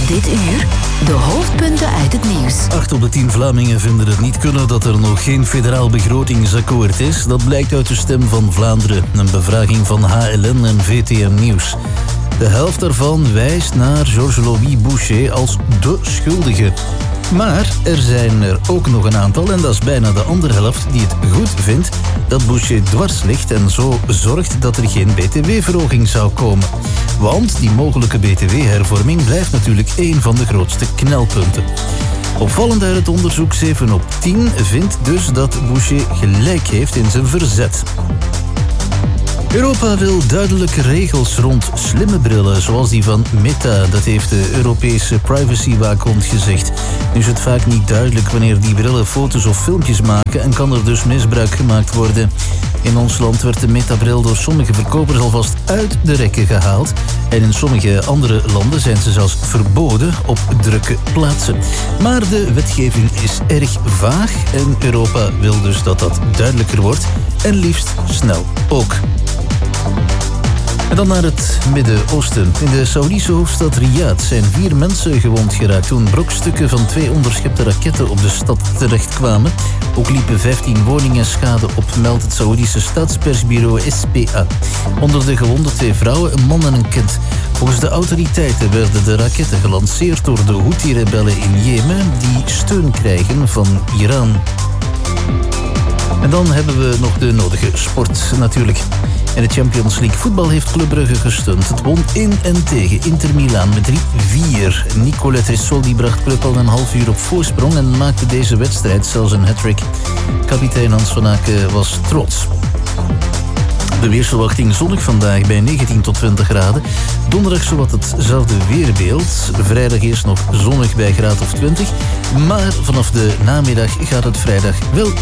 Dit uur de hoofdpunten uit het nieuws. 8 op de 10 Vlamingen vinden het niet kunnen dat er nog geen federaal begrotingsakkoord is. Dat blijkt uit de Stem van Vlaanderen, een bevraging van HLN en VTM Nieuws. De helft daarvan wijst naar Georges-Louis Boucher als de schuldige. Maar er zijn er ook nog een aantal, en dat is bijna de andere helft, die het goed vindt dat Boucher dwars ligt en zo zorgt dat er geen btw-verhoging zou komen. Want die mogelijke btw-hervorming blijft natuurlijk één van de grootste knelpunten. Opvallend uit het onderzoek 7 op 10 vindt dus dat Boucher gelijk heeft in zijn verzet. Europa wil duidelijke regels rond slimme brillen, zoals die van Meta. Dat heeft de Europese privacywaakhond gezegd. Nu is het vaak niet duidelijk wanneer die brillen foto's of filmpjes maken en kan er dus misbruik gemaakt worden. In ons land werd de Meta-bril door sommige verkopers alvast uit de rekken gehaald. En in sommige andere landen zijn ze zelfs verboden op drukke plaatsen. Maar de wetgeving is erg vaag en Europa wil dus dat dat duidelijker wordt. En liefst snel ook. En dan naar het Midden-Oosten. In de Saoedische hoofdstad Riyadh zijn 4 mensen gewond geraakt toen brokstukken van 2 onderschepte raketten op de stad terechtkwamen. Ook liepen 15 woningen schade op, meldt het Saoedische staatspersbureau SPA. Onder de gewonden 2 vrouwen, een man en een kind. Volgens de autoriteiten werden de raketten gelanceerd door de Houthi-rebellen in Jemen, die steun krijgen van Iran. En dan hebben we nog de nodige sport natuurlijk. In de Champions League voetbal heeft Club Brugge gesteund. Het won in en tegen Inter Milaan met 3-4. Nicolas Tressoldi bracht Club al een half uur op voorsprong en maakte deze wedstrijd zelfs een hat-trick. Kapitein Hans van Aken was trots. De weersverwachting zonnig vandaag bij 19 tot 20 graden. Donderdag zowat hetzelfde weerbeeld. Vrijdag eerst nog zonnig bij graad of 20. Maar vanaf de namiddag gaat het vrijdag wel